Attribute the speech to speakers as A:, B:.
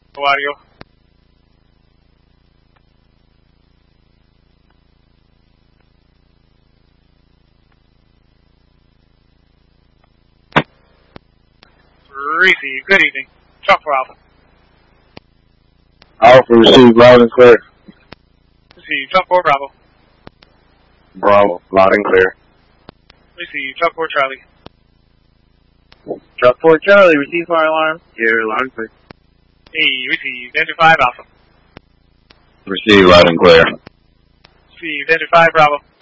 A: No audio. Receive. Good evening. Chalk 4 Alpha.
B: Alpha received loud and clear.
A: Receive. Chalk 4 Bravo.
B: Bravo, loud and clear.
A: Receive. Chalk 4 Charlie.
C: Chalk 4 Charlie, receive fire alarm. You're loud and clear.
A: Hey, receive. Danger 5 Alpha.
B: Received loud and clear.
A: Receive. Danger 5 Bravo.